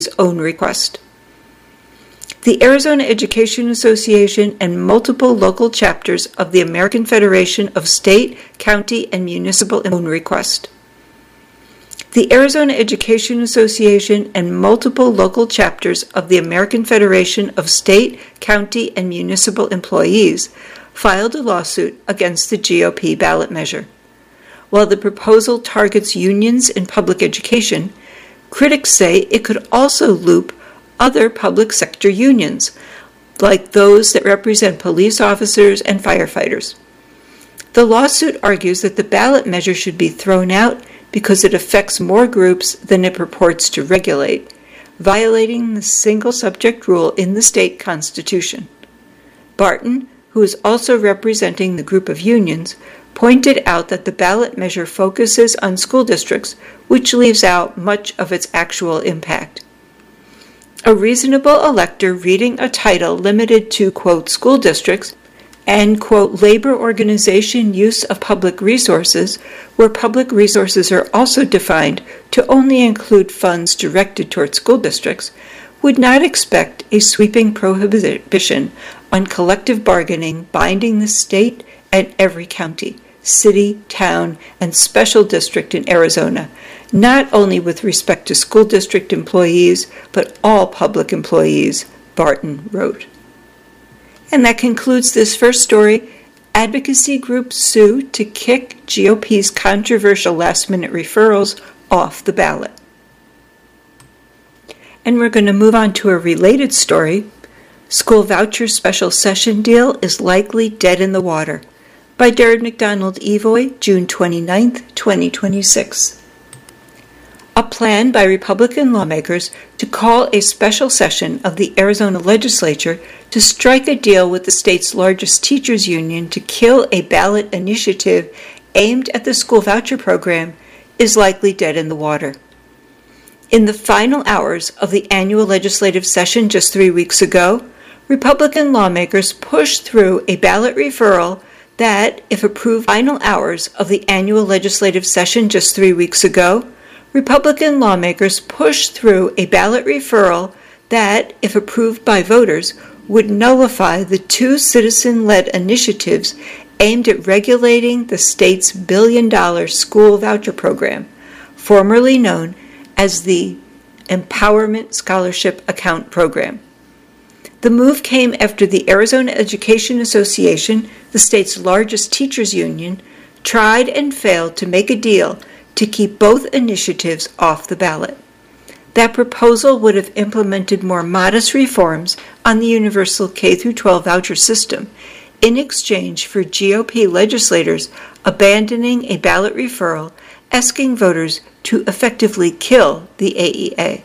own request. The Arizona Education Association and multiple local chapters of the American Federation of State, County, and Municipal own request. The Arizona Education Association and multiple local chapters of the American Federation of State, County, and Municipal Employees filed a lawsuit against the GOP ballot measure. While the proposal targets unions in public education, critics say it could also loop other public sector unions, like those that represent police officers and firefighters. The lawsuit argues that the ballot measure should be thrown out because it affects more groups than it purports to regulate, violating the single subject rule in the state constitution. Barton, who is also representing the group of unions, pointed out that the ballot measure focuses on school districts, which leaves out much of its actual impact. A reasonable elector reading a title limited to, quote, school districts and, quote, labor organization use of public resources, where public resources are also defined to only include funds directed toward school districts, would not expect a sweeping prohibition on collective bargaining binding the state and every county, city, town, and special district in Arizona, not only with respect to school district employees, but all public employees, Barton wrote. And that concludes this first story. Advocacy groups sue to kick GOP's controversial last-minute referrals off the ballot. And we're going to move on to a related story. School voucher special session deal is likely dead in the water, by Darren McDonald Evoy, June 29, 2026. A plan by Republican lawmakers to call a special session of the Arizona legislature to strike a deal with the state's largest teachers union to kill a ballot initiative aimed at the school voucher program is likely dead in the water. In the final hours of the annual legislative session just 3 weeks ago, Republican lawmakers pushed through a ballot referral that, if approved, final hours of the annual legislative session just 3 weeks ago, Republican lawmakers pushed through a ballot referral that, if approved by voters, would nullify the two citizen-led initiatives aimed at regulating the state's billion-dollar school voucher program, formerly known as the Empowerment Scholarship Account Program. The move came after the Arizona Education Association, the state's largest teachers union, tried and failed to make a deal to keep both initiatives off the ballot. That proposal would have implemented more modest reforms on the universal K-12 voucher system in exchange for GOP legislators abandoning a ballot referral asking voters to effectively kill the AEA.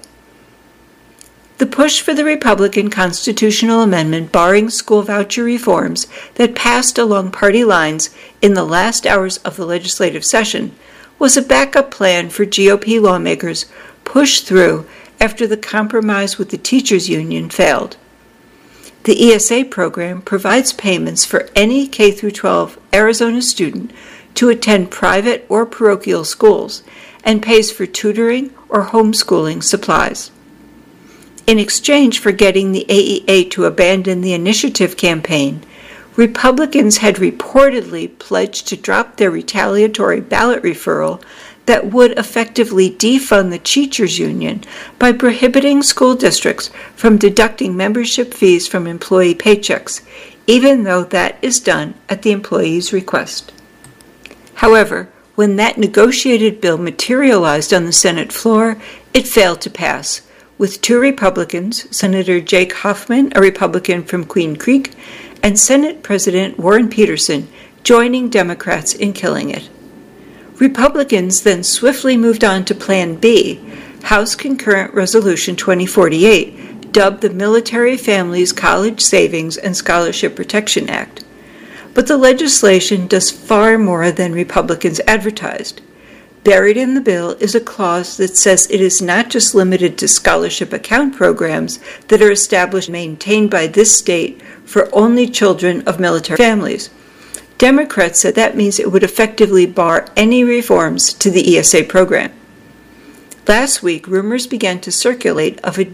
The push for the Republican constitutional amendment barring school voucher reforms that passed along party lines in the last hours of the legislative session was a backup plan for GOP lawmakers pushed through after the compromise with the teachers union failed. The ESA program provides payments for any K-12 Arizona student to attend private or parochial schools and pays for tutoring or homeschooling supplies. In exchange for getting the AEA to abandon the initiative campaign, Republicans had reportedly pledged to drop their retaliatory ballot referral that would effectively defund the teachers union by prohibiting school districts from deducting membership fees from employee paychecks, even though that is done at the employee's request. However, when that negotiated bill materialized on the Senate floor, it failed to pass, with two Republicans, Senator Jake Hoffman, a Republican from Queen Creek, and Senate President Warren Peterson joining Democrats in killing it. Republicans then swiftly moved on to Plan B, House Concurrent Resolution 2048, dubbed the Military Families College Savings and Scholarship Protection Act. But the legislation does far more than Republicans advertised. Buried in the bill is a clause that says it is not just limited to scholarship account programs that are established and maintained by this state for only children of military families. Democrats said that means it would effectively bar any reforms to the ESA program. Last week, rumors began to circulate of a